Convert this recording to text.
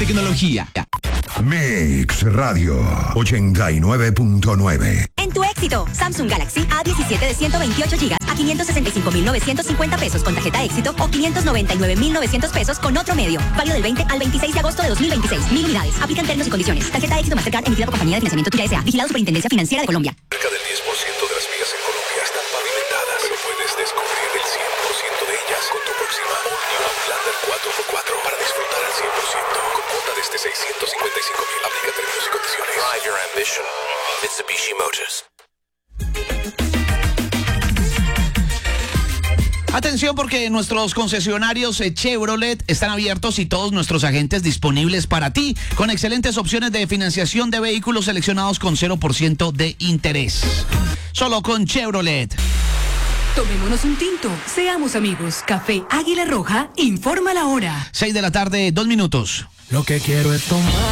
tecnología. Mix Radio 89.9. En tu éxito, Samsung Galaxy A17 de 128 GB a 565.950 pesos con tarjeta éxito o 599.900 pesos con otro medio. Válido del 20 al 26 de agosto de 2026. 1000 unidades. Aplican términos y condiciones. Tarjeta éxito Mastercard emitida por Compañía de Financiamiento Tuya S.A. Vigilado Superintendencia Financiera de Colombia. Cerca del 10% de las vías en Colombia están pavimentadas, pero puedes descubrir el 100% de ellas con tu próxima New Outlander 4x4 para disfrutar al 100%. Con cuota desde 655.000. Aplica términos y condiciones. Drive your ambition. Mitsubishi Motors. Atención porque nuestros concesionarios Chevrolet están abiertos y todos nuestros agentes disponibles para ti, con excelentes opciones de financiación de vehículos seleccionados con 0% de interés. Solo con Chevrolet. Tomémonos un tinto, seamos amigos. Café Águila Roja informa la hora. 6 de la tarde, 2 minutos. Lo que quiero es tomar.